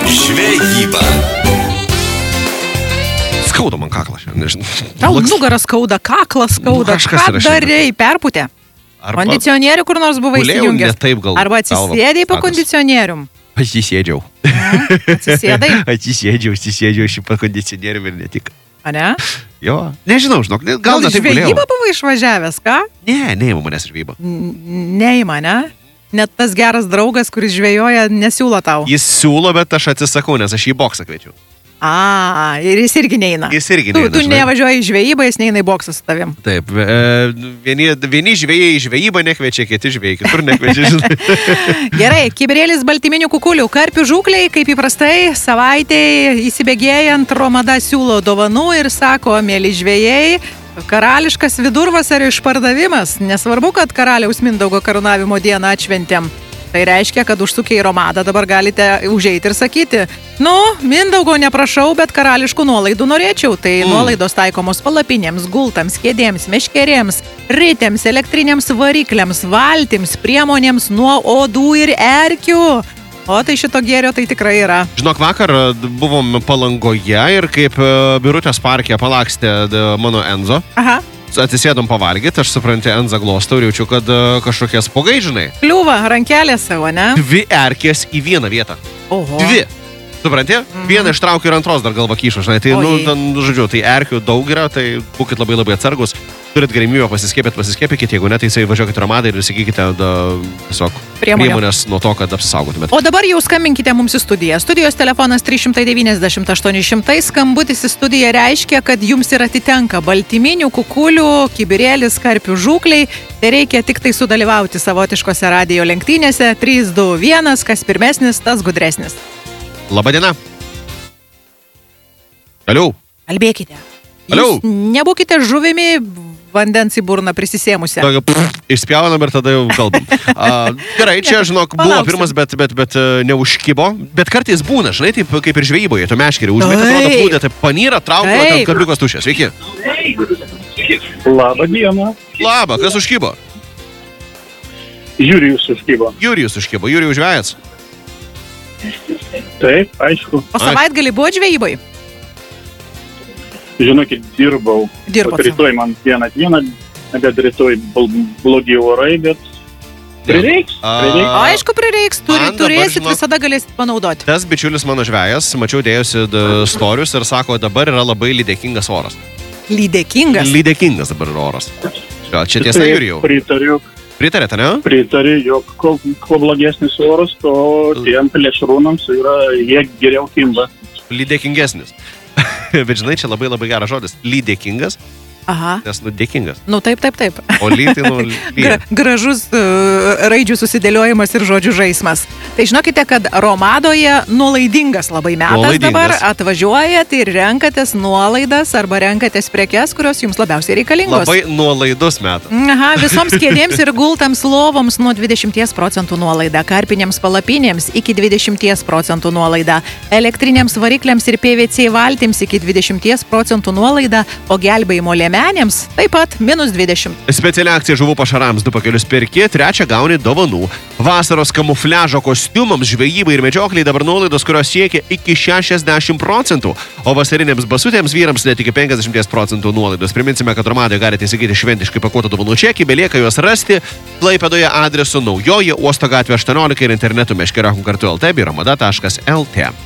Žvejyba. Skauda man kaklą šiandien, nežinau. Tau nugarą skauda, kaklas skauda. kažkas Ką yra šiandien. darei, perputė? Kondicionierių kur nors buvai Gulėjau įsijungęs? ne taip gal. Arba atsisėdėjai po Galvas kondicionierium? Atsisėdžiau. Atsisėdai? Atsisėdžiau šį po kondicionierium ir ne tik. A ne? Jo, nežinau, žinok, gal Gal ne taip gulėjau. žvejybą buvai išvažiavęs, ką? Ne, neįma manęs žvejybą. Neima, ne? Net tas geras draugas, kuris žvejoja, nesiūlo tau. Jis siūlo, bet aš atsisakau, nes aš jį į boksą kviečiu. Ir jis irgi neina. Jis irgi neina, Tu žinai. nevažiuoji į žvejybą, jis neina į boksą su tavim. Taip, vieni žvejai į žvejybą nekviečia, kiti žvejai kitur nekviečia, žinai. Gerai, kibirėlis baltyminių kukulių, karpių žūkliai, kaip įprastai, savaitėj įsibėgėjant Romada siūlo dovanų ir sako, mėly žvejai, karališkas vidurvasario išpardavimas. Nesvarbu, kad karaliaus Mindaugo karūnavimo dieną atšventėm. Tai reiškia, kad užsukę į Romadą dabar galite užeiti ir sakyti, Mindaugo neprašau, bet karališkų nuolaidų norėčiau. Tai nuolaidos taikomos palapinėms, gultams, kėdėms, meškerėms, ritėms, elektriniams varikliams, valtims, priemonėms nuo odų ir erkių. O tai šito gėrio tai tikrai yra. Žinok, vakar buvom Palangoje ir kaip Birutės parke palakstė mano Enzo. Aha. Atsisėdom pavalgyti, aš suprantu, Enza glostau ir jaučiu, kad kažkokie spuogai, žinai. Kliūva, rankelė savo, ne? 2 erkės į vieną vietą. Oho. 2. Supranti? Vieną ištraukiu ir antros dar galva kyšo, žinai. Tai, žodžiu, tai erkių daug yra, tai būkit labai labai atsargus. Turit galimybę pasiskiepykit, jeigu ne, tai važiuokit Romadą ir įsigykite tiesiog priemonės nuo to, kad apsisaugotumėt. O dabar jau skambinkite mums į studiją. Studijos telefonas 390-800. Skambutis į studiją reiškia, kad jums ir atitenka baltyminių kukulių, kibirėlis, karpių žūkliai. Tai reikia tik tai sudalyvauti savotiškose radijo lenktynėse. 3, 2, 1, kas pirmesnis, tas gudresnis. Labadiena. Aliau. Kalbėkite. Aliau. Jūs nebūkite žuvimi vandens į burną prisisėmusią. Išspjaunam ir tada jau kalbam. Gerai, čia, žinok, buvo pirmas, bet neužkibo. Bet kartais būna, žinai, taip kaip ir žvejyboje, tu meškerį užmėt, atrodo, plūdė, taip panyra, traukia, ten kabliukas tušės. Sveiki. Labą dieną. Labą, kas užkibo? Jurijus užkibo. Jurijus užkibo. Jurijus žvejas. Taip, aišku. O savaitgalį buvo žvejybai? Žinokit, dirbau. Dirbot. Rytoj man vieną dieną, bet rytoj blogi orai, bet prireiks. Aišku, prireiks. Turėsit, visada galėsit panaudoti. Tas bičiulis mano žvejas, mačiau dėjusi storius ir sako, dabar yra labai lydekingas oras. Lydekingas? Lydekingas dabar yra oras. Čia tiesa, Jurijau? Pritariu. Pritarėte, ne? Pritariu, jog kuo blogesnis oras, to tiem plėšrūnams jie geriau kimba. Lydekingesnis. Bet žinai, čia labai labai geras žodis. Lydekingas. Aha. Nes, dėkingas. Taip. O tai, Gražus raidžių susidėliojimas ir žodžių žaismas. Tai žinokite, kad Romadoje nuolaidingas labai metas dabar. Atvažiuojat ir renkatės nuolaidas arba renkatės prekes, kurios jums labiausiai reikalingos. Labai nuolaidus metas. Aha, visoms kėdėms ir gultams lovoms nuo 20% nuolaida, karpinėms palapinėms iki 20% nuolaida, elektriniams varikliams ir PVC valtims iki 20% nuolaida, o gelbėjimo lėmenėms taip pat -20. Speciali akcija žuvų pašarams 2 pakelius perki, 3 gauni dovanų. Vasaros kamufliažo kostiumams, žvejybai ir medžiokliai dabar nuolaidos, kurios siekia iki 60%, o vasarinėms basutėms vyrams net iki 50% nuolaidos. Priminsime, kad Romadoje galite įsigyti šventiškai pakuotą dovanų čekį, belieka juos rasti Klaipėdoje adresu Naujoji Uosto gatvė 18 ir internetu meškeriokim kartu.lt bei romada.lt.